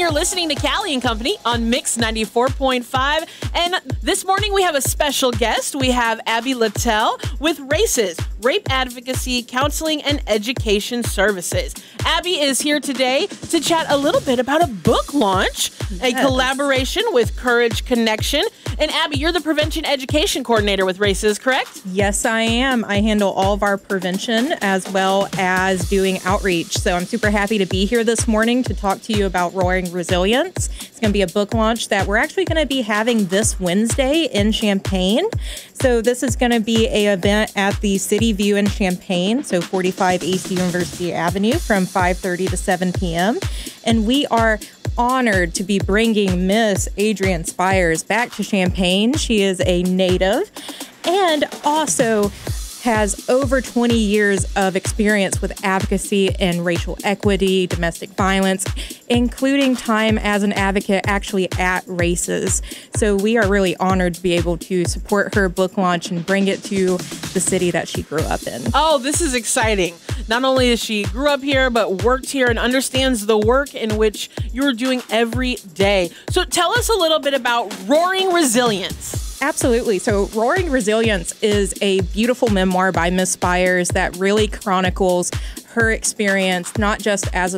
You're listening to Callie and Company on Mix 94.5. And this morning we have a special guest. We have Abby Littell with RACES, Rape Advocacy, Counseling, and Education Services. Abby is here today to chat a little bit about a book launch, a collaboration with Courage Connection. And Abby, you're the Prevention Education Coordinator with RACES, correct? Yes, I am. I handle all of our prevention as well as doing outreach. So I'm super happy to be here this morning to talk to you about Roaring Resilience. It's going to be a book launch that we're actually going to be having this Wednesday in Champaign. So this is going to be an event at the City View in Champaign, so 45 AC University Avenue from 5:30 to 7 p.m. And we are honored to be bringing Miss Adrienne Spires back to Champaign. She is a native and also has over 20 years of experience with advocacy and racial equity, domestic violence, including time as an advocate actually at RACES. So we are really honored to be able to support her book launch and bring it to the city that she grew up in. Oh, this is exciting. Not only is she grew up here, but worked here and understands the work in which you're doing every day. So tell us a little bit about Roaring Resilience. Absolutely. So Roaring Resilience is a beautiful memoir by Miss Spires that really chronicles her experience, not just as a